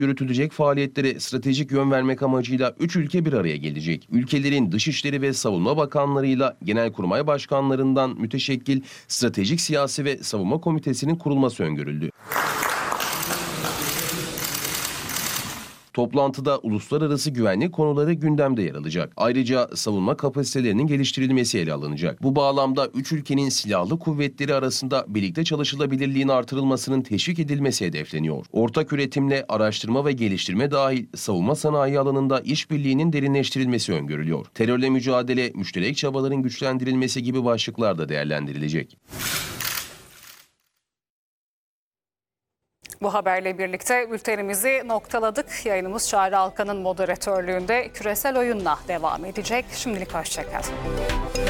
Yürütülecek faaliyetlere stratejik yön vermek amacıyla 3 ülke bir araya gelecek. Ülkelerin Dışişleri ve Savunma Bakanlarıyla Genelkurmay Başkanlarından müteşekkil Stratejik Siyasi ve Savunma Komitesi'nin kurulması öngörüldü. Toplantıda uluslararası güvenlik konuları gündemde yer alacak. Ayrıca savunma kapasitelerinin geliştirilmesi ele alınacak. Bu bağlamda 3 ülkenin silahlı kuvvetleri arasında birlikte çalışılabilirliğin artırılmasının teşvik edilmesi hedefleniyor. Ortak üretimle araştırma ve geliştirme dahil savunma sanayi alanında işbirliğinin derinleştirilmesi öngörülüyor. Terörle mücadele, müşterek çabaların güçlendirilmesi gibi başlıklar da değerlendirilecek. Bu haberle birlikte bültenimizi noktaladık. Yayınımız Çağrı Alkan'ın moderatörlüğünde küresel oyunla devam edecek. Şimdilik hoşça kalın.